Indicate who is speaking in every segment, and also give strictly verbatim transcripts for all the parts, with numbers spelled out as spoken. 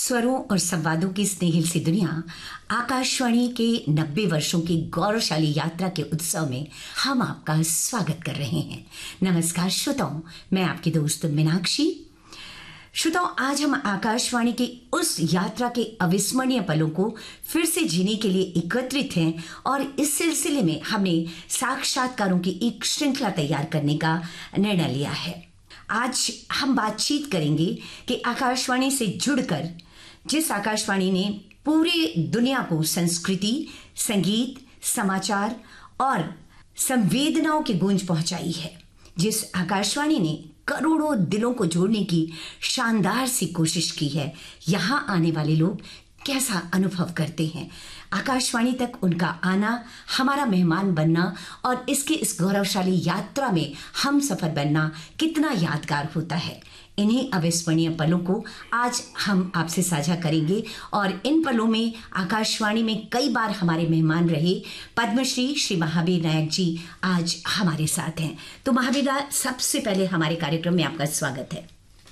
Speaker 1: स्वरों और संवादों की स्नेहिल सी दुनिया आकाशवाणी के नब्बे वर्षों की गौरवशाली यात्रा के उत्सव में हम आपका स्वागत कर रहे हैं। नमस्कार श्रोताओं, मैं आपकी दोस्त मीनाक्षी। श्रोताओं, आज हम आकाशवाणी की उस यात्रा के अविस्मरणीय पलों को फिर से जीने के लिए एकत्रित हैं और इस सिलसिले में हमने साक्षात्कारों की एक श्रृंखला तैयार करने का निर्णय लिया है। आज हम बातचीत करेंगे कि आकाशवाणी से जुड़कर जिस आकाशवाणी ने पूरे दुनिया को संस्कृति, संगीत, समाचार और संवेदनाओं की गूंज पहुंचाई है, जिस आकाशवाणी ने करोड़ों दिलों को जोड़ने की शानदार सी कोशिश की है, यहां आने वाले लोग कैसा अनुभव करते हैं। आकाशवाणी तक उनका आना, हमारा मेहमान बनना और इसके इस गौरवशाली यात्रा में हम सफर बनना कितना यादगार होता है। इन्हीं अविस्मरणीय पलों को आज हम आपसे साझा करेंगे और इन पलों में आकाशवाणी में कई बार हमारे मेहमान रहे पद्मश्री श्री महावीर नायक जी आज हमारे साथ हैं। तो महावीर, सबसे पहले हमारे कार्यक्रम में आपका स्वागत है।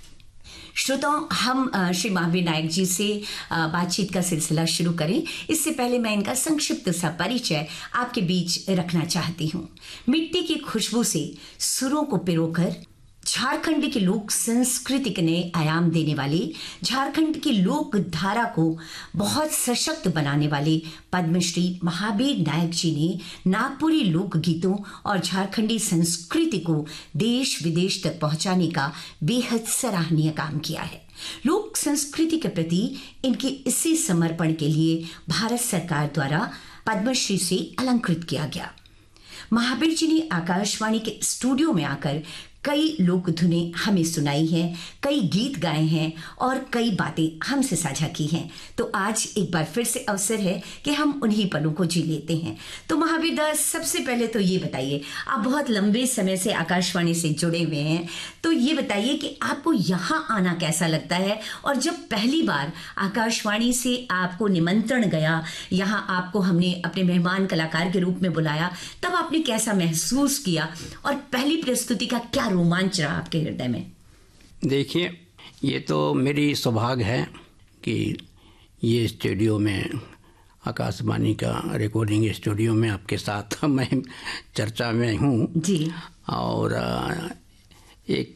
Speaker 1: श्रोताओं, हम श्री महावीर नायक जी से बातचीत का सिलसिला शुरू करें इससे पहले मैं इनका संक्षिप्त सा परिचय आपके बीच रखना चाहती हूँ। मिट्टी की खुशबू से सुरों को पिरोकर झारखंड की लोक संस्कृति के नए आयाम देने वाले, झारखंड की लोक धारा को बहुत सशक्त बनाने वाले पद्मश्री महावीर नायक जी ने नागपुरी लोक गीतों और झारखंडी संस्कृति को देश विदेश तक पहुंचाने का बेहद सराहनीय काम किया है। लोक संस्कृति के प्रति इनके इसी समर्पण के लिए भारत सरकार द्वारा पद्मश्री से अलंकृत किया गया। महावीर जी ने आकाशवाणी के स्टूडियो में आकर कई लोक धुनें हमें सुनाई हैं, कई गीत गाए हैं और कई बातें हमसे साझा की हैं। तो आज एक बार फिर से अवसर है कि हम उन्हीं पलों को जी लेते हैं। तो महावीर दास, सबसे पहले तो ये बताइए, आप बहुत लंबे समय से आकाशवाणी से जुड़े हुए हैं, तो ये बताइए कि आपको यहाँ आना कैसा लगता है और जब पहली बार आकाशवाणी से आपको निमंत्रण गया, यहाँ आपको हमने अपने मेहमान कलाकार के रूप में बुलाया, तब आपने कैसा महसूस किया और पहली प्रस्तुति का क्या रोमांच रहा आपके हृदय में?
Speaker 2: देखिए, ये तो मेरी सौभाग्य है कि ये स्टूडियो में, आकाशवाणी का रिकॉर्डिंग स्टूडियो में आपके साथ मैं चर्चा में हूँ
Speaker 1: जी।
Speaker 2: और एक